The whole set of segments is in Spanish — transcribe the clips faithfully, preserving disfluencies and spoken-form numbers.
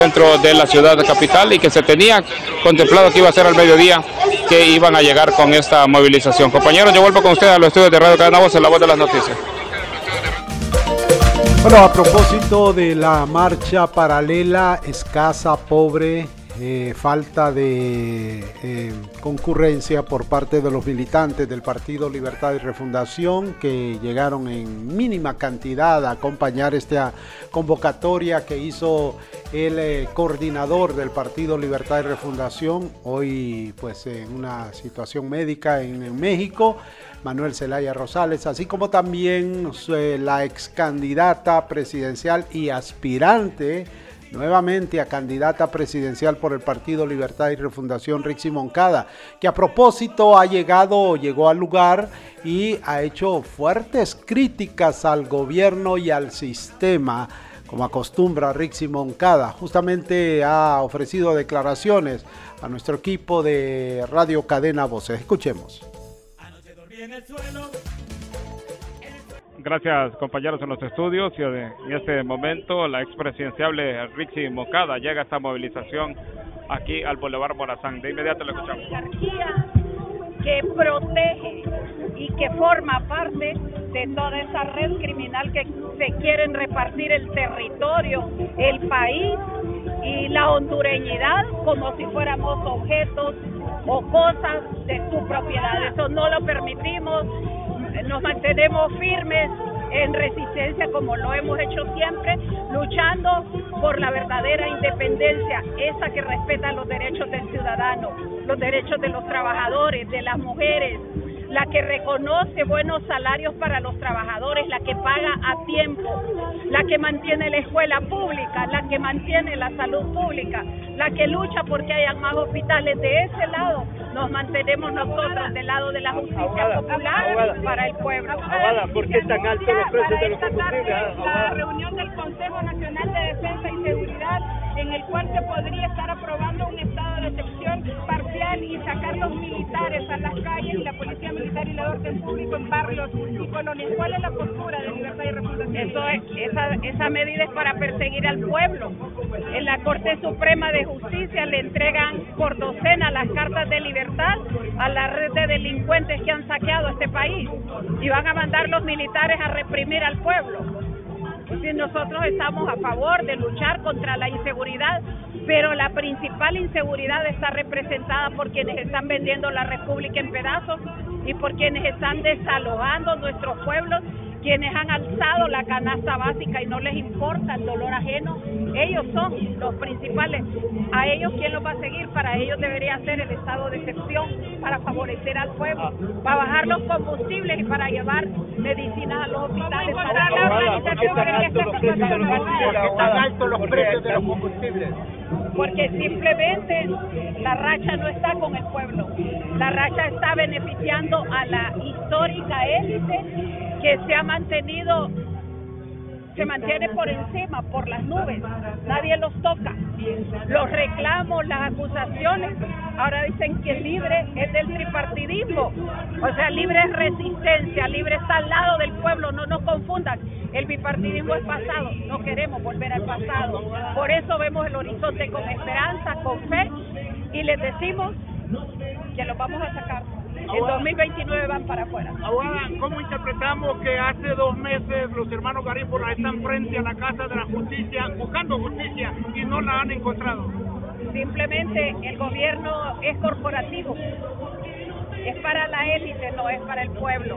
dentro de la ciudad capital y que se tenía contemplado que iba a ser al mediodía que iban a llegar con esta movilización. Compañeros, yo vuelvo con ustedes a los estudios de Radio Cadena Voz en la voz de las noticias. Bueno, a propósito de la marcha paralela, escasa, pobre, eh, falta de eh, concurrencia por parte de los militantes del Partido Libertad y Refundación, que llegaron en mínima cantidad a acompañar esta convocatoria que hizo el eh, coordinador del Partido Libertad y Refundación, hoy pues en una situación médica en, en México, Manuel Zelaya Rosales, así como también eh, la ex candidata presidencial y aspirante nuevamente a candidata presidencial por el Partido Libertad y Refundación, Rixi Moncada, que a propósito ha llegado, llegó al lugar y ha hecho fuertes críticas al gobierno y al sistema, como acostumbra Rixi Moncada. Justamente ha ofrecido declaraciones a nuestro equipo de Radio Cadena Voces. Escuchemos. Gracias, compañeros en los estudios, y en este momento la expresidenciable Rixi Moncada llega a esta movilización aquí al Boulevard Morazán. De inmediato lo escuchamos. Que protege y que forma parte de toda esa red criminal que se quieren repartir el territorio, el país y la hondureñidad como si fuéramos objetos o cosas de su propiedad. Eso no lo permitimos. Nos mantenemos firmes en resistencia como lo hemos hecho siempre, luchando por la verdadera independencia, esa que respeta los derechos del ciudadano, los derechos de los trabajadores, de las mujeres, la que reconoce buenos salarios para los trabajadores, la que paga a tiempo, la que mantiene la escuela pública, la que mantiene la salud pública, la que lucha porque hayan más hospitales. De ese lado nos mantenemos nosotros, del lado de la justicia abogada, popular abogada, para el pueblo. Abogada, ¿por qué están altos los precios de los combustibles? La reunión del Consejo Nacional de Defensa y Seguridad, en el cual se podría estar aprobando un estado de excepción parcial y sacar los militares a las calles, y la policía militar y la orden público en barrios y colonias. ¿Cuál es la postura de Libertad y Refundación? Eso es, esa, esa medida es para perseguir al pueblo. En la Corte Suprema de Justicia le entregan por docena las cartas de libertad a la red de delincuentes que han saqueado este país, y van a mandar los militares a reprimir al pueblo. Si nosotros estamos a favor de luchar contra la inseguridad, pero la principal inseguridad está representada por quienes están vendiendo la República en pedazos y por quienes están desalojando nuestros pueblos, quienes han alzado la canasta básica y no les importa el dolor ajeno. Ellos son los principales. ¿A ellos quién los va a seguir? Para ellos debería ser el estado de excepción, para favorecer al pueblo, para bajar los combustibles y para llevar medicinas a los hospitales. Para la ¿Por qué están altos los precios de los combustibles? ¿Están altos los precios de los combustibles? Porque simplemente la racha no está con el pueblo. La racha está beneficiando a la histórica élite que se ha mantenido, se mantiene por encima, por las nubes. Nadie los toca. Los reclamos, las acusaciones, ahora dicen que libre es del tripartidismo. O sea, libre es resistencia, libre está al lado del pueblo, no nos confundan. El bipartidismo es pasado, no queremos volver al pasado. Por eso vemos el horizonte con esperanza, con fe, y les decimos que los vamos a sacar. En dos mil veintinueve van para afuera. Abogada, ¿cómo interpretamos que hace dos meses los hermanos Garífuna están frente a la Casa de la Justicia buscando justicia y no la han encontrado? Simplemente el gobierno es corporativo, es para la élite, no es para el pueblo.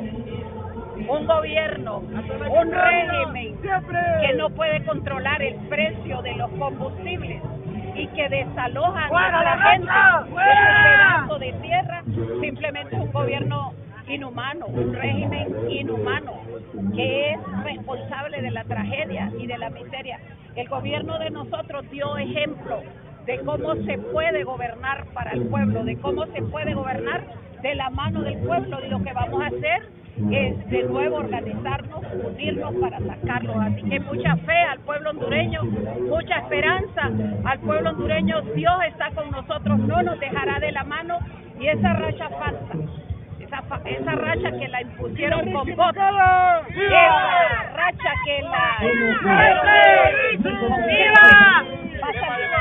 Un gobierno, un régimen que no puede controlar el precio de los combustibles y que desalojan a la gente de un pedazo de tierra, simplemente es un gobierno inhumano, un régimen inhumano que es responsable de la tragedia y de la miseria. El gobierno de nosotros dio ejemplo de cómo se puede gobernar para el pueblo, de cómo se puede gobernar de la mano del pueblo, y lo que vamos a hacer es de nuevo organizarnos, unirnos para sacarlos. Así que mucha fe al pueblo hondureño, mucha esperanza al pueblo hondureño. Dios está con nosotros, no nos dejará de la mano, y esa racha falsa, esa, esa racha que la impusieron con votos, esa racha que la... ¡Viva!